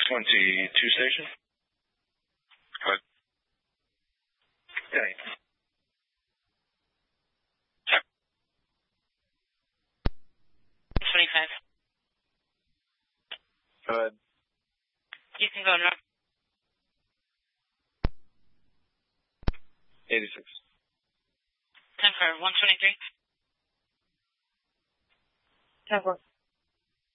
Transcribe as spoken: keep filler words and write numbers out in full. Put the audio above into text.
twenty-two station. Go ahead. Okay. twenty-five. Go ahead. You can go north. eighty-six. ten for one twenty-three. ten four.